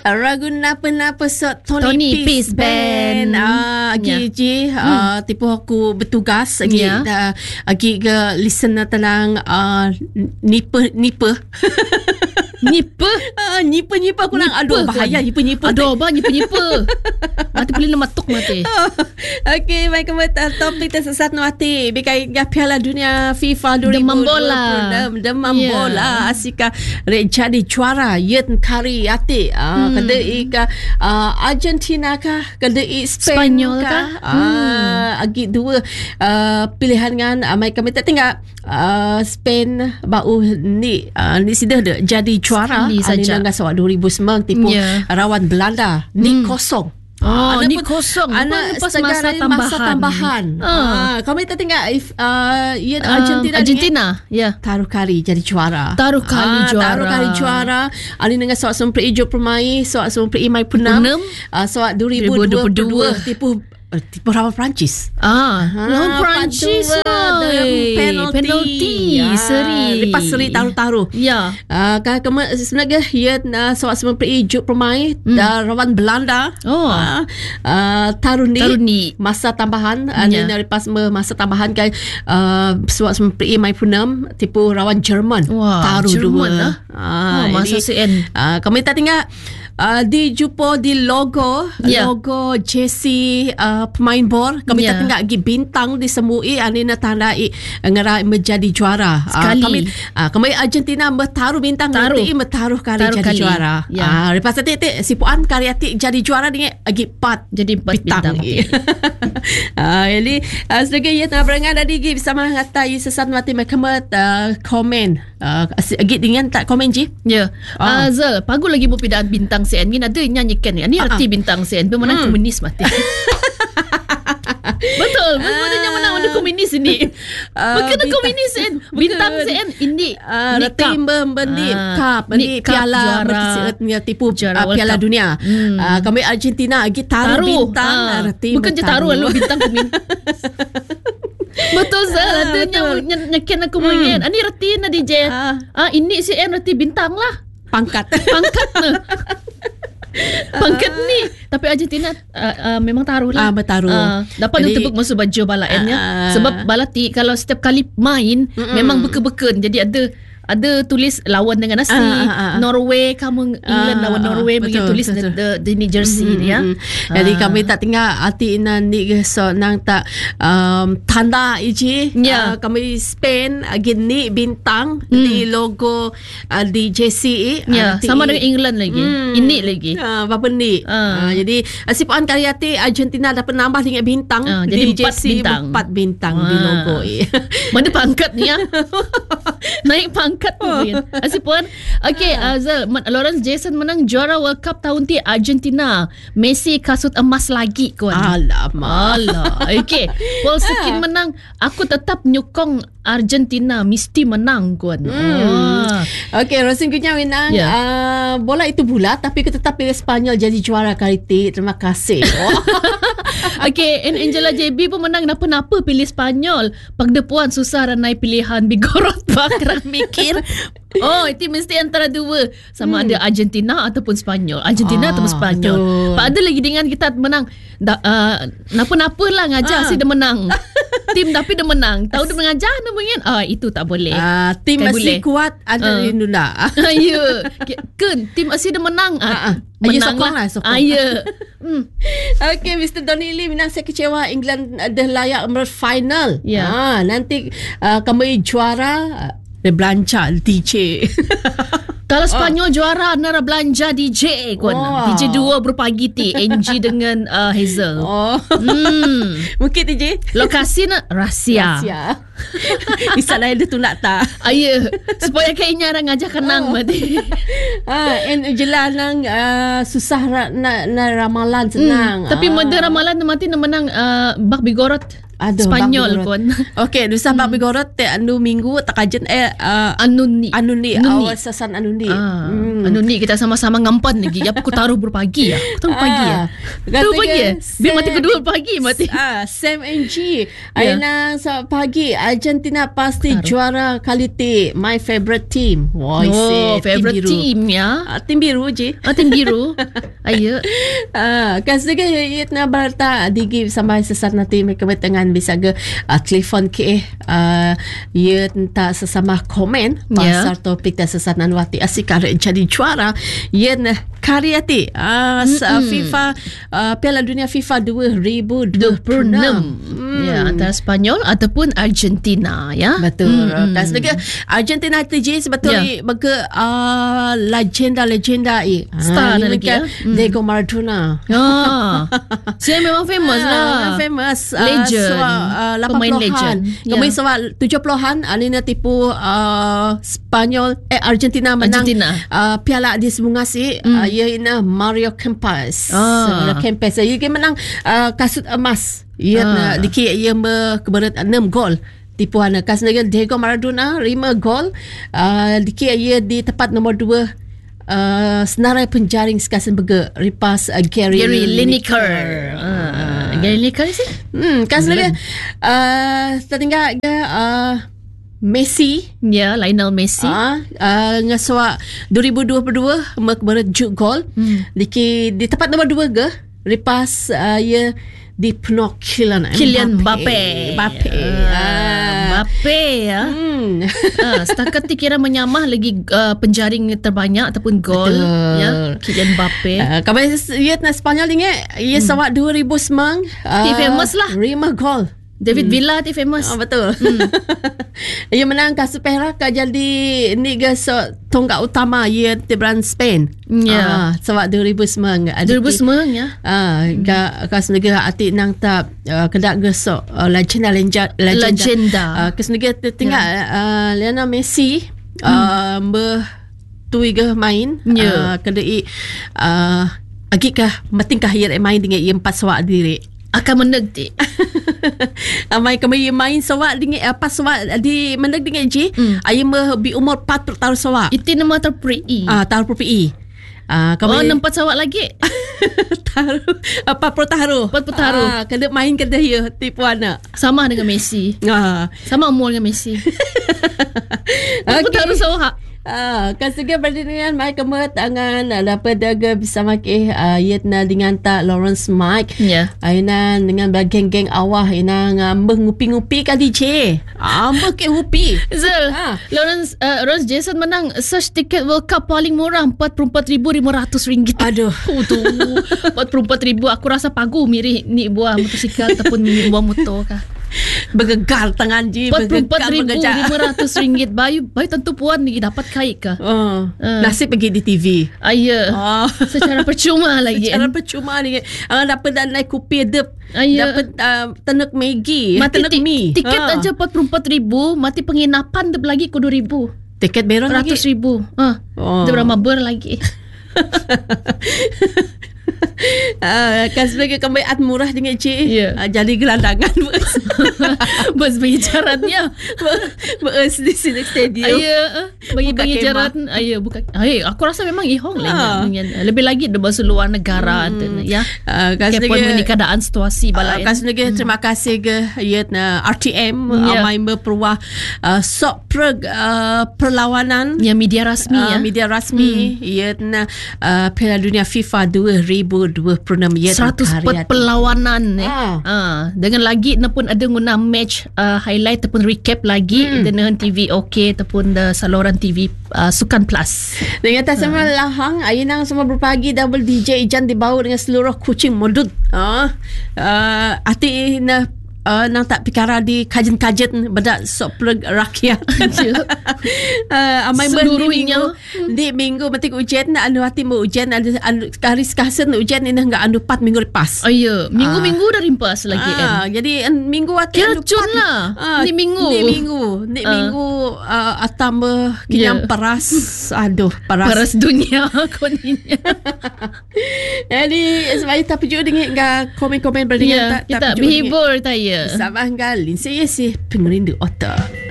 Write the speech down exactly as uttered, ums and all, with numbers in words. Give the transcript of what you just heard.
Ragu napa-napa so Tony, Tony Peace Peace Band. Band. Ah, agi Ya. je uh, tipu aku bertugas agi Ya. uh, agi ke listener tenang uh, nipe nipe. Nipa. Ah, nipe-nipe aku nak. Aduh, Nipe bahaya kan? nipe-nipe. Aduh, abang nipa-nipa. Mati boleh lematuk mati. Okey, baik kemudian topik tersesat mati. Bikai Piala Dunia FIFA dua ribu dua puluh Demam bola. enam. Demam Ya. bola. Asika rek jadi juara. Yen kari ati. Ah, Hmm. kada ika ah, Argentina kah? Kada i Spain Spanyol kah? kah? Ah, agi dua ah, pilihan kan. Ah, mai kami tak tinggal ah, Spain bau ni ah, ni sudah dah jadi juara. Sekali saja. Dengan sawak dua ribu sembilan tipu Ya. rawan Belanda. Ni Hmm. kosong. Oh, Anak ni pun- kosong. Anak Lepas setengah masa dari tambahan. masa tambahan. Ah. Ah, kami tak tengok if uh, ya Um, Argentina Argentina. Ya. taruh kali jadi juara. Taruh kali juara. Taruh kali juara. Ani dengan soal sempri hijau permai, soal sempri imai punam. Punam. Uh, soal dua ribu dua puluh dua tipu uh, tipu rawan Perancis. Ah, Ha, lawan Perancis. empat dua dalam penalti. Penalti. Ah, Seri. Lepas seri taruh-taruh. Ya. Uh, kan kema sebenarnya ia uh, soal sempri hijau permai Hmm. uh, rawan Belanda. Oh. Uh, uh, taruh ni. Taruh ni. Masa tambahan Ya. yeah. Lepas masa tambahan kan uh, suat sempi mai punam tipu rawan Jerman. Wah, taruh Jerman dua. lah. Ah, Oh, masa ini, C N. uh, kami tak tinggal uh, di jumpa di logo Ya. logo jersey uh, pemain bol kami Ya. tak tinggal lagi bintang disemui ani nak tandai ngara menjadi juara. Sekali. Uh, kami uh, kami Argentina bertaruh bintang Taruh. nanti bertaruh kali Taruh jadi kali. juara. Ya. Ah, lepas tu tik si Puan Karyati jadi juara dengan lagi empat Jadi empat bintang. Ah, jadi uh, sebagai ia nak berengan tadi gi bersama ngatai sesat mati mereka uh, komen uh, agit dengan tak komen je. Ya. Ah. Ah. Zal, pagu lagi berpidaan bintang C N ni ada nyanyikan ni. Ni Ah, arti ah. bintang C N. Pemenang Hmm. komunis mati. Betul. Betul yang menang ada komunis ini. Ah, Bukan ada bintang- komunis C N. Bintang C N ini. Uh, Ni reti cup. bendi Ah, cup ni ni cup piala juara. bertiga tipu Juara uh, World piala Cup. dunia. Hmm. Uh, kami Argentina lagi taruh, Taruh. bintang Ah. uh, reti Bukan je taruh lalu bintang komunis. Betul Zal. Ah, Ada betul. yang nyakin aku mengen. Ani reti na D J. Ah. Ah, ini C N reti bintang lah. pangkat. Pangkat na. Pangkat ni. Tapi Argentina uh, uh, memang taruh lah. Ah, bertaruh. Uh, dapat Jadi- dia tebuk masuk baju balain ya. Ah. Sebab balati kalau setiap kali main Mm-mm. memang beken-beken. Jadi ada ada tulis lawan dengan nasi. Ah, ah, ah. Norway kamu England Ah, lawan ah, Norway betul, begitu tulis betul, the, the, the ni jersey ni ya. Mm-hmm. Jadi Ah. kami tak tinggal arti nanti ke so nang tak um, tanda iji. Ya. Uh, kami Spain gini bintang Hmm. di logo uh, di jersey. Ya, arti- sama dengan England lagi. Hmm. Ini lagi. Ah, apa ni? Ah. Ah, jadi Sipuan Karyati Argentina dapat nambah dengan bintang Ah, di jadi empat jersey bintang. empat bintang di Ah. logo. eh. Mana pangkat ni ya? Naik pangkat tu Bin. Asyik puan. Okay, uh, Zal, Lawrence Jason menang juara World Cup tahun ti Argentina. Messi kasut emas lagi kawan. Alamak. Alah. Okay. Paul Sekin menang. Aku tetap nyokong Argentina mesti menang kawan. Hmm. Ah. Okey, Rosin Kunyah menang. Ya. Uh, bola itu bulat tapi aku tetap pilih Spanyol jadi juara kali ini. Terima kasih. Oh. Okay, and Angela J B pun menang. Napa-napa pilih Spanyol. Pagda puan susah ranai pilihan. Bigorot bakran mikir. Oh, itu mesti antara dua. Sama hmm. ada Argentina ataupun Spanyol. Argentina Ah, ataupun Spanyol. betul. Pak ada lagi dengan kita menang. Da, uh, napa-napa lah ngajar Ah. si dia menang. Tim tapi dia menang. Tahu dia mengajar dia mengen. Ah, itu tak boleh. Ah, tim Kan masih boleh. kuat ada Ah. di Indonesia. Ah, ya. Kan tim asyik dia menang. Ah, ah. Ah, Ayo menang sokong lah, sokong. Ah, ya. Hmm. Okey, mister Donny Lee menang. Saya kecewa England dah layak final. Ya. Ah, nanti uh, kami juara uh, dia belanja D J. Kalau Spanyol juara Nara belanja D J kawan. Oh. D J dua berpagi ti Angie dengan uh, Hazel. Oh. Hmm. Mungkin D J. Lokasi na rahsia. Rahsia. Bisa lain dia tu nak tak. Ayo, supaya kayaknya orang ngajak kenang Oh. mati. Ah, and jelas nang uh, susah ra, nak na ramalan senang. Hmm, tapi ah. mada ramalan mati na menang uh, bak bigorot. Aduh, Spanyol kon. Okey, Nusa Bab Bigorot te anu minggu takajen eh uh, Anuni. Anuni Anuni. awal sasan Anuni. Ah, Hmm. Anuni kita sama-sama ngampan lagi. Ya aku taruh berpagi ya. Aku taruh pagi ya. Taruh pagi ya. Biar mati kedua pagi mati. Ah, Sam and G. Ya. Aina sa pagi Argentina pasti Taruh. juara kali ti. My favorite team. Wah, Oh, say, favorite biru. team ya. Ah, tim biru je. Ah, tim biru. Ayo. Ah, kasi ga yit na barta digi sampai sesat nanti mereka bertengan bisa ke uh, telefon ke uh, yit ta sesama komen Ya. pasal topik ta sesat nanwati asikar jadi juara yit na karyati uh, sa FIFA uh, Piala Dunia FIFA dua ribu dua puluh enam. Hmm. Ya, antara Spanyol ataupun Argentina ya. Betul. Hmm, Kasi hmm. Argentina tu je sebetulnya Ya. bagi uh, legenda-legenda i. Star Ah, lagi, mereka ya. Hmm. Diego Maradona. Ah. Saya memang famous Ah, lah. famous. Legend. Uh, Pemain legend. Kami Ya. sebab tujuh puluhan Alina tipu uh, Spanyol eh Argentina menang Argentina. Uh, piala di Semungasi Hmm. uh, iaitu Mario Kempes. Ah. Mario Kempes ia menang uh, kasut emas. Ia Ah. ah. dikira ia berkeberat enam gol. Tipuan kas negara Diego Maradona lima gol. Uh, dikira ia di tempat nombor dua. Uh, senarai penjaring sekasen berge ripas uh, Gary, Gary Lineker. Lineker. Ah. Gary Lineker sih? Hmm, kas negara uh, tertinggal ke uh, Messi. Ya, Lionel Messi. Ah, uh, ngaswa dua ribu dua puluh dua berkeberat juk gol. Hmm. Di di tempat nombor dua ke ripas uh, ia di penuh Kylian Kylian Mbappe. Mbappe. Ah, Mbappe ya. Hmm. Ah, setakat ni kira menyamah lagi uh, penjaring terbanyak ataupun gol. Betul. Ya, Kylian Mbappe. Uh, Kalau ia na Spanyol ni ia sawat dua ribu semang. Dia famous lah. lima gol. David Villa dia famous. Ah, betul. Hmm. Ia menang kasut perak jadi ni ke so, tonggak utama ia Tibran Spain. Ya. Ah, sebab dua ribu semang. dua ribu sembilan ya. Ah, ga kas negara ati nang tak uh, kedak gesok uh, legenda legenda Legenda. uh, kas negara tinggal uh, Lionel Messi uh, ber tui ke main Ya. uh, kedai uh, agikah metingkah ia main dengan ia empat sawak diri. Akan menegti. Amai kami main sawak dengan apa sawak di meneg dengan je Hmm. ayam bi umur empat puluh tahun sawak. Itu nama terperi. Ah, tahun perpi. Ah, Oh, kami nampak sawak lagi. taruh apa pro taruh. Empat puluh taruh. Ah, kena main kena ya tipu anak. Sama dengan Messi. Ah. Sama umur dengan Messi. Aku Okay. taruh sawak. Ah, kasih berdirian mai kemet tangan dapat daga bisa makai ah yetna dengan tak Lawrence Mike. Ya. Aina dengan bageng-geng awah ina ngambeh ngupi-ngupi kali je. Ambeh ke ngupi. Zul, Ah. Lawrence uh, Lawrence Jason menang search tiket World Cup paling murah empat puluh empat ribu lima ratus ringgit. Aduh. Oh, tu empat puluh empat ribu. Aku rasa pagu mirip ni buah motosikal ataupun buah motor kah. Bergegar tangan je. empat puluh empat ribu bergegar. lima ratus ringgit. Bayu, bayu tentu puan lagi dapat kait kah? Oh, Ah. nasib pergi di T V. Ayah. Oh. Secara percuma lagi. Cara percuma ni. Ang dapat dan naik kopi dep. Ayah. Dapat uh, tenek Maggi, Mati tenek ti- mi. tiket Ha. aja empat puluh empat ribu. Mati penginapan dep lagi ku dua ribu. Tiket beron lagi. Ratus ribu. Ah, Oh. dia berapa ber lagi. Ah, kan sebagai kembali murah dengan cik. Ya. Ah, jadi gelandangan bers. Bos bagi jaratnya. Bers di sini stadium. Ayah, bagi-bagi Buka jarat. Ayah, buka. Ayah, aku rasa memang ihong lah. Ha. Dengan, lebih lagi ada bahasa luar negara. Hmm. Ya. Ah, kan Kepun mengenai sebagai keadaan situasi Uh, balai. kas negara terima kasih ke ya na R T M Ya. amai berperuah uh, sok per, uh, perlawanan Ya, media rasmi uh, ya. media rasmi ya na uh, Piala Dunia FIFA dua ribu dua puluh enam ya seratus per perlawanan eh. Ah. Ah, dengan lagi na pun ada guna match uh, highlight ataupun recap lagi hmm. dengan T V OK ataupun the saluran T V uh, Sukan Plus. dengan tak sama lahang ayinang semua berpagi double D J Ijan dibawa dengan seluruh kucing modut ah uh, ati na Uh, nang tak pikara di kajen-kajen bedak sok plug rakyat. uh, amai Seluruhnya. minggu di minggu mati ujian anu hati mau ujian anu anu karis kasen ujian ini enggak anu pat minggu lepas. Oh ya, minggu-minggu dah rimpas lagi kan. Ah, jadi an, minggu hati Kira anu cun pat. lah. Ah, Ni minggu. Ni minggu. Ni Ah. minggu uh, atamba kinyam Ya. peras. Aduh, peras. Paras dunia koninya. Jadi sebab tak pergi dengan komen-komen berdua Ya, tak kita pergi berhibur saya. Sama dengan Lindsay Yesi, pengerindu otak.